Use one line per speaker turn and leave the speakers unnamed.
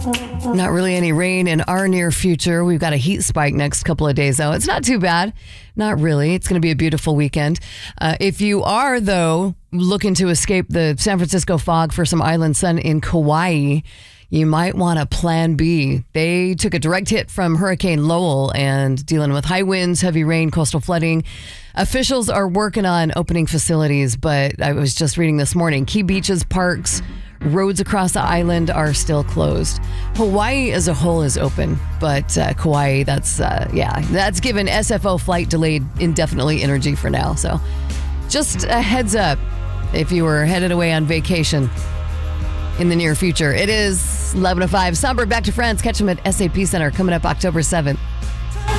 Not really any rain in our near future. We've got a heat spike next couple of days, though. It's not too bad. Not really. It's going to be a beautiful weekend. If you are, though, looking to escape the San Francisco fog for some island sun in Kauai, you might want a plan B. They took a direct hit from Hurricane Lowell and dealing with high winds, heavy rain, coastal flooding. Officials are working on opening facilities, but I was just reading this morning, key beaches, parks, roads across the island are still closed. Hawaii as a whole is open, but Kauai, that's given SFO flight delayed indefinitely energy for now. So just a heads up if you were headed away on vacation in the near future. It is 11:05. Somber back to France. Catch them at SAP Center coming up October 7th.